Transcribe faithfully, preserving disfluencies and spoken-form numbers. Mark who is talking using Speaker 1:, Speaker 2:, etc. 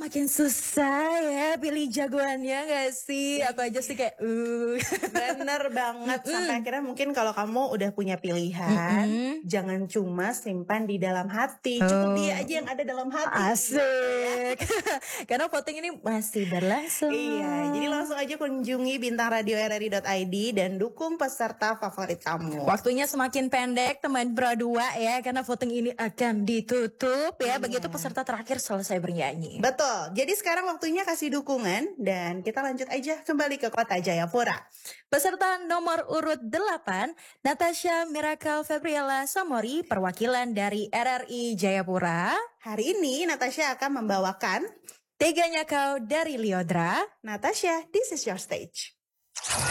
Speaker 1: makin susah ya pilih jagoannya gak sih? Aku aja sih kayak uh.
Speaker 2: Bener banget. Sampai akhirnya mungkin kalau kamu udah punya pilihan,
Speaker 1: Mm-mm.
Speaker 2: jangan cuma simpan di dalam hati. Cukup
Speaker 1: Oh.
Speaker 2: dia aja yang ada dalam hati.
Speaker 1: Asik. Karena voting ini masih berlangsung.
Speaker 2: Iya, jadi langsung aja kunjungi bintang radio r r i dot i d dan dukung peserta favorit kamu.
Speaker 1: Waktunya semakin pendek teman berdua ya, karena voting ini akan ditutup ya.
Speaker 2: Iya.
Speaker 1: Begitu peserta terakhir selesai bernyanyi.
Speaker 2: Betul, jadi sekarang waktunya kasih dukungan dan kita lanjut aja kembali ke kota Jayapura.
Speaker 1: Peserta nomor urut delapan, Natasha Miracle Febriela Samori, perwakilan dari R R I Jayapura.
Speaker 2: Hari ini Natasha akan membawakan
Speaker 1: Teganya Kau dari Liodra.
Speaker 2: Natasha, this is your stage.